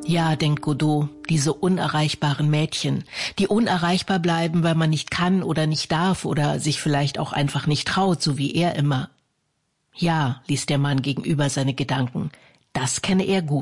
Ja, denkt Godot, diese unerreichbaren Mädchen, die unerreichbar bleiben, weil man nicht kann oder nicht darf oder sich vielleicht auch einfach nicht traut, so wie er immer. Ja, liest der Mann gegenüber seine Gedanken, das kenne er gut.